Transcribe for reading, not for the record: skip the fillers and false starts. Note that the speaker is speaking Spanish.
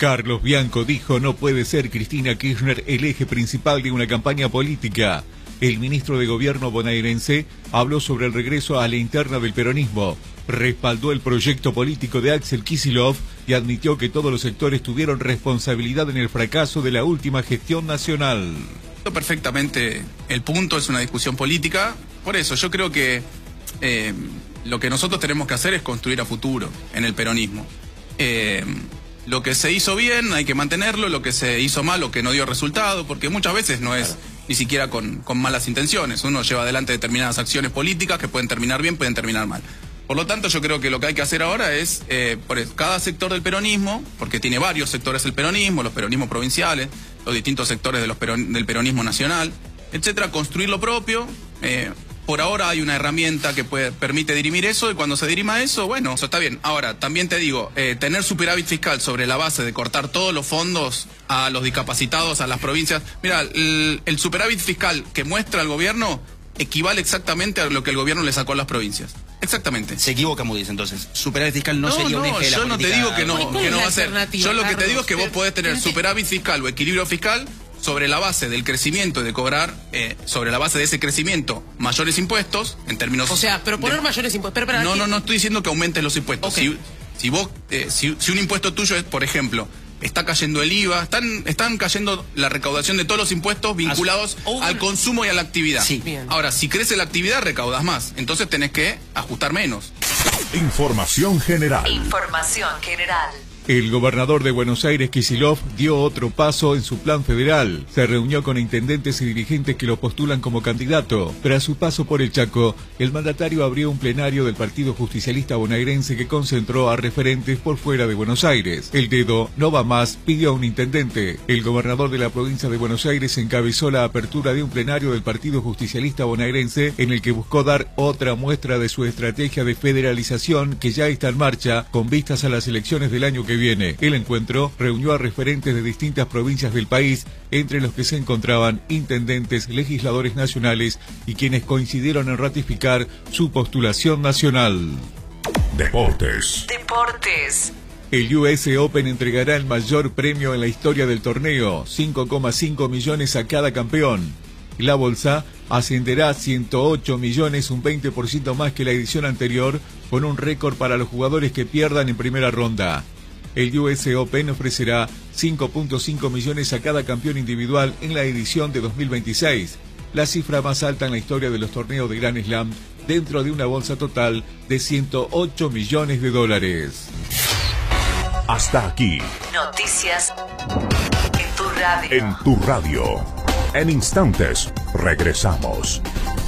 Carlos Bianco dijo: no puede ser Cristina Kirchner el eje principal de una campaña política. El ministro de Gobierno bonaerense habló sobre el regreso a la interna del peronismo, respaldó el proyecto político de Axel Kicillof y admitió que todos los sectores tuvieron responsabilidad en el fracaso de la última gestión nacional. Perfectamente el punto, es una discusión política. Por eso yo creo que lo que nosotros tenemos que hacer es construir a futuro en el peronismo. Lo que se hizo bien hay que mantenerlo, lo que se hizo mal o que no dio resultado, porque muchas veces no es ni siquiera con malas intenciones. Uno lleva adelante determinadas acciones políticas que pueden terminar bien, pueden terminar mal. Por lo tanto, yo creo que lo que hay que hacer ahora es, por cada sector del peronismo, porque tiene varios sectores el peronismo, los peronismos provinciales, los distintos sectores de del peronismo nacional, etcétera, construir lo propio. Por ahora hay una herramienta que permite dirimir eso, y cuando se dirima eso, bueno, eso está bien. Ahora, también te digo, tener superávit fiscal sobre la base de cortar todos los fondos a los discapacitados, a las provincias. Mira, el superávit fiscal que muestra el gobierno equivale exactamente a lo que el gobierno le sacó a las provincias. Exactamente. Se equivoca Moody's entonces. Superávit fiscal no sería un eje de la política. Yo no te digo que no va a ser. Yo lo que te digo es que vos podés tener superávit fiscal o equilibrio fiscal sobre la base del crecimiento y de cobrar, sobre la base de ese crecimiento, mayores impuestos, en términos... O sea, pero poner mayores impuestos... No estoy diciendo que aumentes los impuestos. Okay. Si un impuesto tuyo es, por ejemplo, está cayendo el IVA, están cayendo la recaudación de todos los impuestos vinculados al consumo y a la actividad. Sí. Ahora, si crece la actividad, recaudas más. Entonces tenés que ajustar menos. Información general. Información general. El gobernador de Buenos Aires, Kicillof, dio otro paso en su plan federal. Se reunió con intendentes y dirigentes que lo postulan como candidato. Tras su paso por el Chaco, el mandatario abrió un plenario del Partido Justicialista Bonaerense que concentró a referentes por fuera de Buenos Aires. El dedo no va más, pidió a un intendente. El gobernador de la provincia de Buenos Aires encabezó la apertura de un plenario del Partido Justicialista Bonaerense en el que buscó dar otra muestra de su estrategia de federalización que ya está en marcha con vistas a las elecciones del año que viene. El encuentro reunió a referentes de distintas provincias del país, entre los que se encontraban intendentes, legisladores nacionales y quienes coincidieron en ratificar su postulación nacional. Deportes. El US Open entregará el mayor premio en la historia del torneo, 5,5 millones a cada campeón. La bolsa ascenderá a 108 millones, un 20% más que la edición anterior, con un récord para los jugadores que pierdan en primera ronda. El US Open ofrecerá 5.5 millones a cada campeón individual en la edición de 2026, la cifra más alta en la historia de los torneos de Grand Slam, dentro de una bolsa total de 108 millones de dólares. Hasta aquí. Noticias en tu radio. En tu radio. En instantes, regresamos.